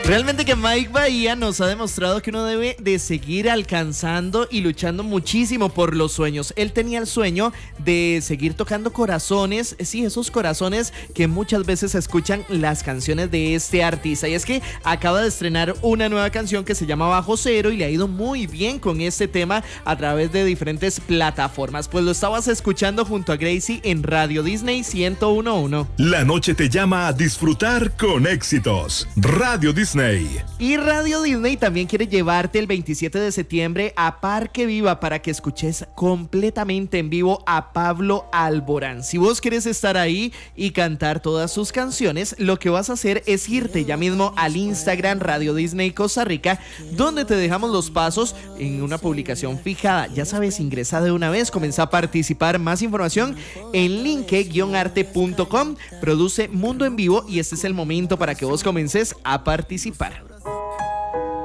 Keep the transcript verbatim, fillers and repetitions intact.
Realmente que Mike Bahía nos ha demostrado que uno debe de seguir alcanzando y luchando muchísimo por los sueños. Él tenía el sueño de seguir tocando corazones, sí, esos corazones que muchas veces escuchan las canciones de este artista. Y es que acaba de estrenar una nueva canción que se llama Bajo Cero y le ha ido muy bien con este tema a través de diferentes plataformas. Pues lo estabas escuchando junto a Gracie en Radio Disney ciento uno punto uno. La noche te llama a disfrutar con éxitos. Radio Disney. Y Radio Disney también quiere llevarte el veintisiete de septiembre a Parque Viva para que escuches completamente en vivo a Pablo Alborán. Si vos quieres estar ahí y cantar todas sus canciones, lo que vas a hacer es irte ya mismo al Instagram Radio Disney Costa Rica, donde te dejamos los pasos en una publicación fijada. Ya sabes, ingresa de una vez, comienza a participar. Más información en linke guion arte punto com. Produce Mundo en Vivo y este es el momento para que vos comences a participar.